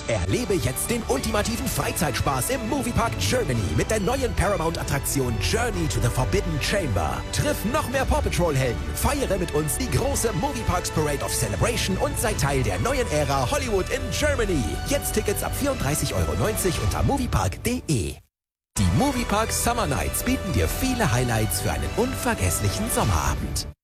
Erlebe jetzt den ultimativen Freizeitspaß im Moviepark Germany mit der neuen Paramount-Attraktion Journey to the Forbidden Chamber. Triff noch mehr Paw Patrol-Helden, feiere mit uns die große Movieparks Parade of Celebration und sei Teil der neuen Ära Hollywood in Germany. Jetzt Tickets ab 34,90 € unter moviepark.de. Die Moviepark Summer Nights bieten dir viele Highlights für einen unvergesslichen Sommerabend.